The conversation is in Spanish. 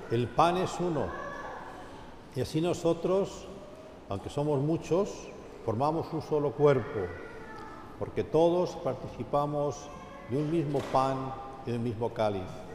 El pan es uno. Y así nosotros, aunque somos muchos, formamos un solo cuerpo, porque todos participamos de un mismo pan y del mismo cáliz.